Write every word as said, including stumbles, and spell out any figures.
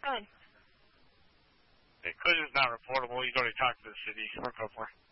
Good. Because it's not reportable, he's already talked to the city. We're good for it.